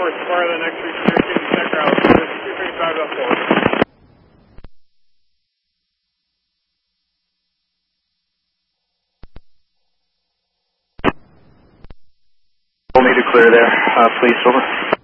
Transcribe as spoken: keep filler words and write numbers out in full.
four, Sparta, the next restriction, check out, two three five oh four. We'll need to clear there, uh, please, over.